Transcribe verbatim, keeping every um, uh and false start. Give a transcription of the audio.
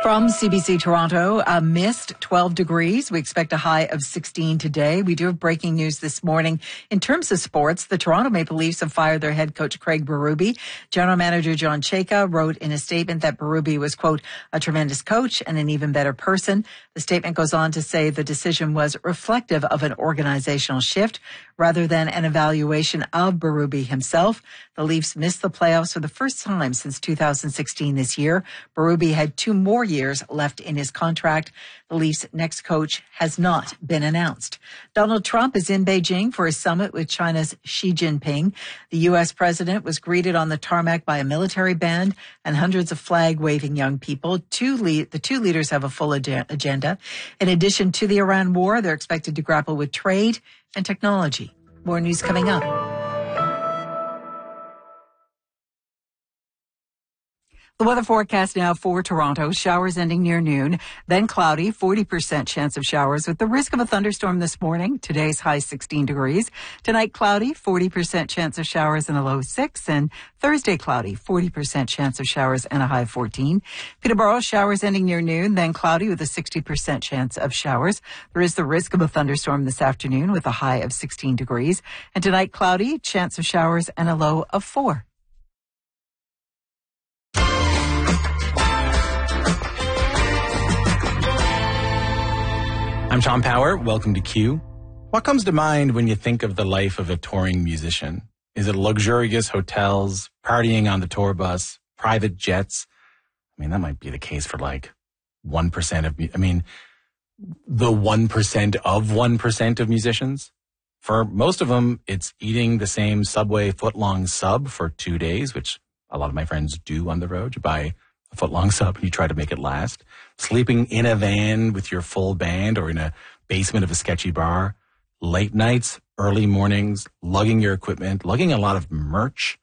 From C B C Toronto, a mist, twelve degrees. We expect a high of sixteen today. We do have breaking news this morning. In terms of sports, the Toronto Maple Leafs have fired their head coach Craig Berube. General manager John Chayka wrote in a statement that Berube was, quote, a tremendous coach and an even better person. The statement goes on to say the decision was reflective of an organizational shift rather than an evaluation of Berube himself. The Leafs missed the playoffs for the first time since two thousand sixteen this year. Berube had two more years left in his contract. The Leafs' next coach has not been announced. Donald Trump is in Beijing for a summit with China's Xi Jinping. The U S president was greeted on the tarmac by a military band and hundreds of flag-waving young people. Two le- the two leaders have a full ag- agenda. In addition to the Iran war, they're expected to grapple with trade and technology. More news coming up. The weather forecast now for Toronto, showers ending near noon, then cloudy, forty percent chance of showers with the risk of a thunderstorm this morning. Today's high sixteen degrees. Tonight cloudy, forty percent chance of showers and a low six. And Thursday cloudy, forty percent chance of showers and a high fourteen. Peterborough, showers ending near noon, then cloudy with a sixty percent chance of showers. There is the risk of a thunderstorm this afternoon with a high of sixteen degrees. And tonight cloudy, chance of showers and a low of four. I'm Tom Power. Welcome to Q. What comes to mind when you think of the life of a touring musician? Is it luxurious hotels, partying on the tour bus, private jets? I mean, that might be the case for like one percent of, I mean, the one percent of one percent of musicians. For most of them, it's eating the same Subway foot-long sub for two days, which a lot of my friends do on the road. You buy a foot-long sub and you try to make it last. Sleeping in a van with your full band or in a basement of a sketchy bar. Late nights, early mornings, lugging your equipment, lugging a lot of merch.